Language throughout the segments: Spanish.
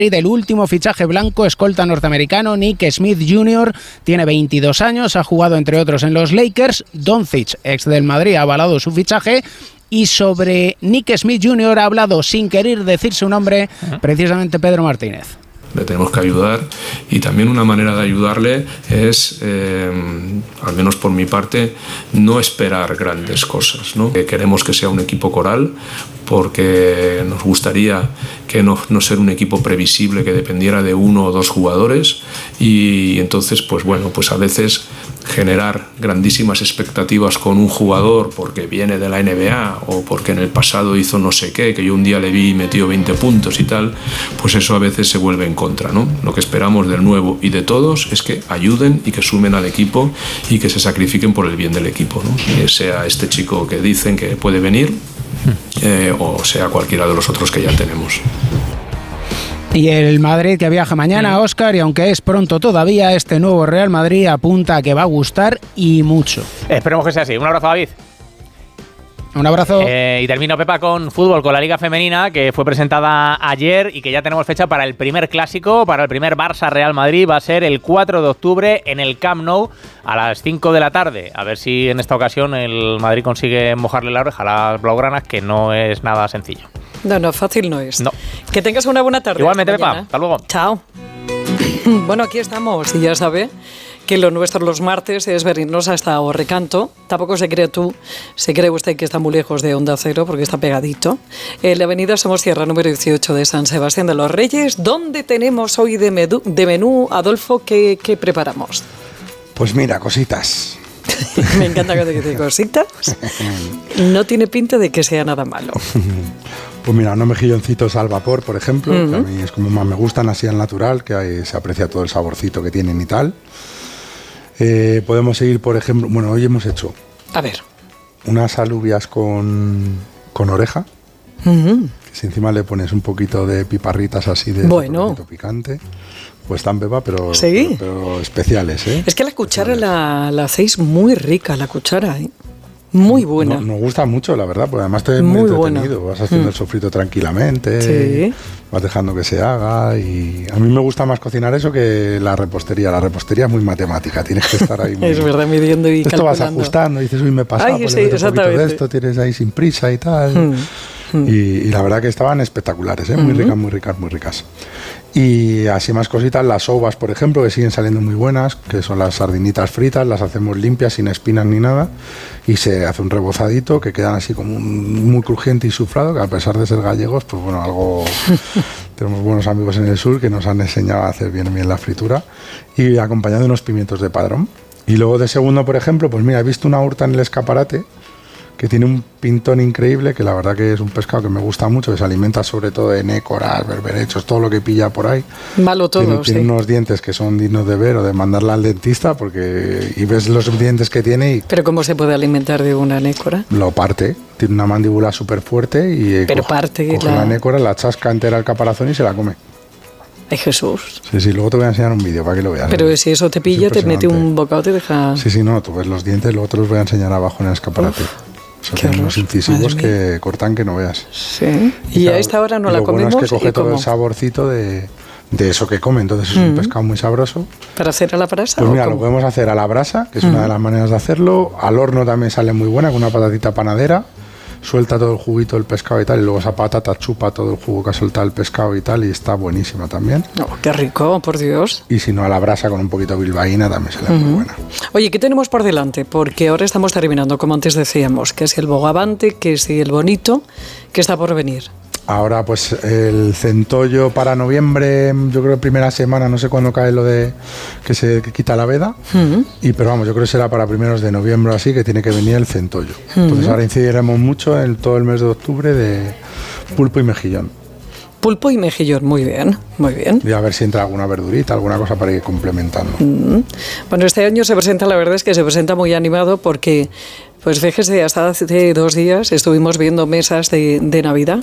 Del último fichaje blanco, escolta norteamericano Nick Smith Jr., tiene 22 años, ha jugado entre otros en los Lakers. Doncic, ex del Madrid, ha avalado su fichaje. Y sobre Nick Smith Jr. ha hablado, sin querer decir su nombre, precisamente Pedro Martínez. Le tenemos que ayudar, y también una manera de ayudarle es, al menos por mi parte, no esperar grandes cosas, ¿no? Queremos que sea un equipo coral, porque nos gustaría que no ser un equipo previsible que dependiera de uno o dos jugadores, y entonces pues a veces generar grandísimas expectativas con un jugador porque viene de la NBA o porque en el pasado hizo no sé qué, que yo un día le vi y metió 20 puntos y tal, pues eso a veces se vuelve en contra, ¿no? Lo que esperamos del nuevo y de todos es que ayuden y que sumen al equipo y que se sacrifiquen por el bien del equipo, ¿no? Que sea este chico que dicen que puede venir, o sea cualquiera de los otros que ya tenemos. Y el Madrid que viaja mañana, Óscar, y aunque es pronto todavía, este nuevo Real Madrid apunta a que va a gustar y mucho. Esperemos que sea así. Un abrazo, David. Un abrazo. Y termino, Pepa, con fútbol, con la Liga Femenina, que fue presentada ayer y que ya tenemos fecha para el primer clásico, para el primer Barça-Real Madrid. Va a ser el 4 de octubre en el Camp Nou a las 5 de la tarde. A ver si en esta ocasión el Madrid consigue mojarle la oreja a las blaugranas, que no es nada sencillo. No, fácil no es. No. Que tengas una buena tarde. Igualmente, Pepa. Hasta luego. Chao. Bueno, aquí estamos, y ya sabe que lo nuestro los martes es venirnos hasta Recanto. Tampoco se cree usted que está muy lejos de Onda Cero, porque está pegadito. En la avenida Somos Sierra, número 18 de San Sebastián de los Reyes. ¿Dónde tenemos hoy de menú, Adolfo, qué preparamos? Pues mira, cositas. Me encanta que te cositas. No tiene pinta de que sea nada malo. Pues mira, unos mejilloncitos al vapor, por ejemplo, que a mí es como más me gustan, así al natural, que ahí se aprecia todo el saborcito que tienen y tal. Podemos seguir, por ejemplo, bueno, hoy hemos hecho unas alubias con oreja, que si encima le pones un poquito de piparritas así de un poquito picante, pues tan beba, pero especiales, ¿eh? Es que la cuchara la hacéis muy rica, la cuchara, ¿eh? Muy buena. Nos gusta mucho, la verdad, porque además te es muy entretenido. Vas haciendo el sofrito tranquilamente, vas dejando que se haga, y a mí me gusta más cocinar eso que la repostería. La repostería es muy matemática, tienes que estar ahí muy... Es verdad, midiendo y calculando. Esto vas ajustando, dices, uy, me pasa, pues le meto un poquito de esto, tienes ahí sin prisa y tal. Y la verdad que estaban espectaculares, ¿eh? Muy ricas, muy ricas, muy ricas. Y así más cositas, las ovas, por ejemplo, que siguen saliendo muy buenas, que son las sardinitas fritas, las hacemos limpias, sin espinas ni nada, y se hace un rebozadito que quedan así como muy crujiente y sufrado, que a pesar de ser gallegos, pues bueno, algo... Tenemos buenos amigos en el sur que nos han enseñado a hacer bien la fritura, y acompañado de unos pimientos de padrón. Y luego de segundo, por ejemplo, pues mira, he visto una urta en el escaparate que tiene un pintón increíble, que la verdad que es un pescado que me gusta mucho, que se alimenta sobre todo de nécoras, berberechos, todo lo que pilla por ahí. Malo todo, tiene unos dientes que son dignos de ver o de mandarla al dentista, porque y ves los dientes que tiene y... ¿Pero cómo se puede alimentar de una nécora? Lo parte, tiene una mandíbula súper fuerte y coge la nécora, la chasca entera al caparazón y se la come. ¡Ay, Jesús! Sí, luego te voy a enseñar un vídeo para que lo veas. Pero si eso te pilla, te mete un bocado, te deja... Sí, no, tú ves los dientes, luego te los voy a enseñar abajo en el escaparate. Son unos incisivos que cortan que no veas. Sí. Y a esta hora no la comemos. Lo bueno es que coge todo el saborcito de eso que come. Entonces es un pescado muy sabroso. ¿Para hacer a la brasa? Pues mira, lo podemos hacer a la brasa, que es una de las maneras de hacerlo. Al horno también sale muy buena, con una patatita panadera. Suelta todo el juguito del pescado y tal, y luego esa patata chupa todo el jugo que ha soltado el pescado y tal, y está buenísima también. Oh, ¡qué rico, por Dios! Y si no, a la brasa con un poquito de bilbaína también sale muy buena. Oye, ¿qué tenemos por delante? Porque ahora estamos terminando, como antes decíamos, que si el bogavante, que si el bonito, que está por venir. Ahora pues el centollo para noviembre, yo creo que primera semana, no sé cuándo cae lo de que se quita la veda, pero vamos, yo creo que será para primeros de noviembre así, que tiene que venir el centollo. Entonces ahora incidiremos mucho en todo el mes de octubre de pulpo y mejillón. Pulpo y mejillón, muy bien, muy bien. Y a ver si entra alguna verdurita, alguna cosa para ir complementando. Bueno, este año la verdad es que se presenta muy animado porque, pues fíjese, hasta hace 2 días estuvimos viendo mesas de Navidad,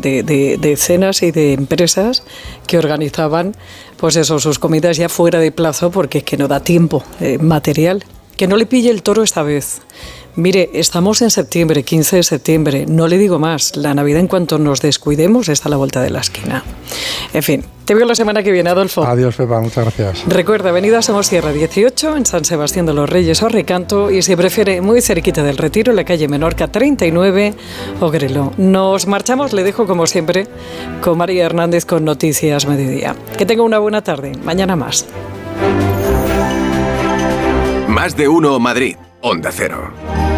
de cenas y de empresas que organizaban, pues eso, sus comidas ya fuera de plazo, porque es que no da tiempo material. que no le pille el toro esta vez. Mire, estamos en septiembre, 15 de septiembre, no le digo más, la Navidad en cuanto nos descuidemos está a la vuelta de la esquina. En fin, te veo la semana que viene, Adolfo. Adiós, Pepa, muchas gracias. Recuerda, avenida Somosierra 18, en San Sebastián de los Reyes o Recanto, y si prefiere muy cerquita del Retiro, en la calle Menorca 39 o Grelo. Nos marchamos, le dejo como siempre con María Hernández con Noticias Mediodía. Que tenga una buena tarde, mañana más. Más de uno Madrid, Onda Cero.